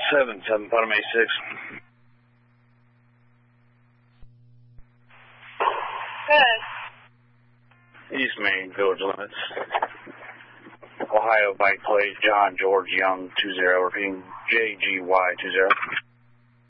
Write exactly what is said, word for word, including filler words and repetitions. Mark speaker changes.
Speaker 1: seven seven, bottom eighty-six.
Speaker 2: Good.
Speaker 1: East Main, village limits. Ohio bike plate, John George Young, two zero, repeating J G Y two zero.